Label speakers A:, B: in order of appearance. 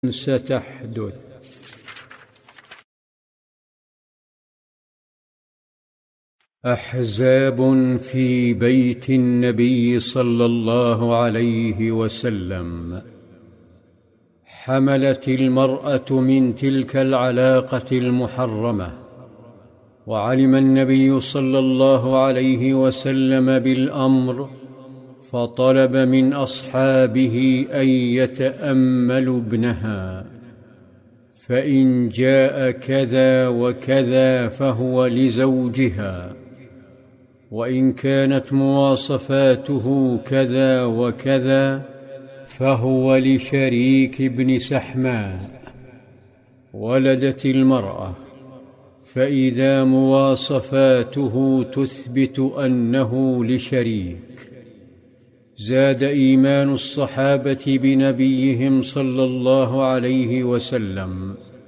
A: ستحدث. أحزاب في بيت النبي صلى الله عليه وسلم. حملت المرأة من تلك العلاقة المحرمة، وعلم النبي صلى الله عليه وسلم بالأمر، فطلب من أصحابه أن يتأملوا ابنها، فإن جاء كذا وكذا فهو لزوجها، وإن كانت مواصفاته كذا وكذا فهو لشريك ابن سحماء. ولدت المرأة، فإذا مواصفاته تثبت أنه لشريك، زاد إيمان الصحابة بنبيهم صلى الله عليه وسلم،